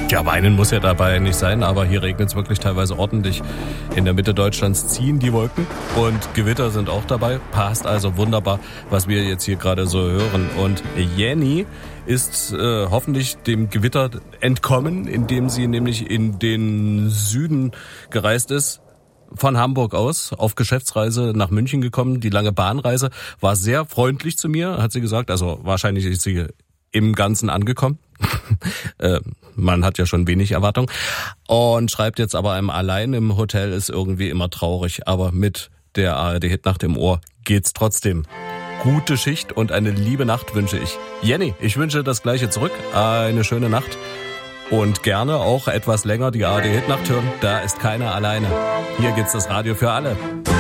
Ja, weinen muss ja dabei nicht sein, aber hier regnet es wirklich teilweise ordentlich. In der Mitte Deutschlands ziehen die Wolken und Gewitter sind auch dabei. Passt also wunderbar, was wir jetzt hier gerade so hören. Und Jenny ist hoffentlich dem Gewitter entkommen, indem sie nämlich in den Süden gereist ist. Von Hamburg aus auf Geschäftsreise nach München gekommen. Die lange Bahnreise war sehr freundlich zu mir, hat sie gesagt. Also wahrscheinlich ist sie im Ganzen angekommen. Man hat ja schon wenig Erwartung. Und schreibt jetzt aber einem allein im Hotel ist irgendwie immer traurig. Aber mit der ARD-Hitnacht im Ohr geht's trotzdem. Gute Schicht und eine liebe Nacht wünsche ich. Jenny, ich wünsche das Gleiche zurück. Eine schöne Nacht. Und gerne auch etwas länger die ARD-Hitnacht hören. Da ist keiner alleine. Hier gibt's das Radio für alle.